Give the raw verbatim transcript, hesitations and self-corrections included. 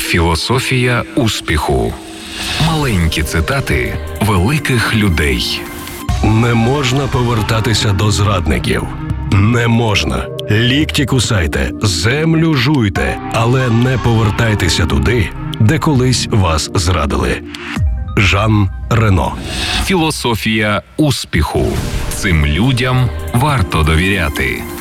Філософія успіху. Маленькі цитати великих людей. Не можна повертатися до зрадників. Не можна. Лікті кусайте, землю жуйте, але не повертайтеся туди, де колись вас зрадили. Жан Рено. Філософія успіху. Цим людям варто довіряти.